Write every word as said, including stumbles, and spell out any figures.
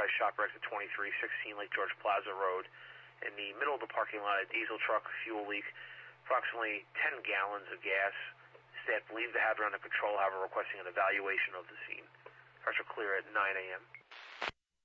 Price Chopper exit twenty-three sixteen Lake George Plaza Road. In the middle of the parking lot, a diesel truck fuel leak, approximately ten gallons of gas. Staff believe the hazard under control, however, requesting an evaluation of the scene. Cars are clear at nine a m